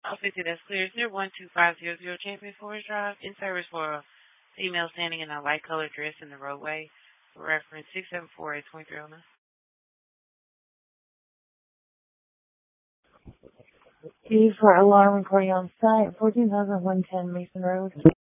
Officer, that's clear. Is there 12500 Champion Forest Drive in service for a female standing in a light colored dress in the roadway? Reference 674-2309. D for alarm recording on site, 14110 Mason Road.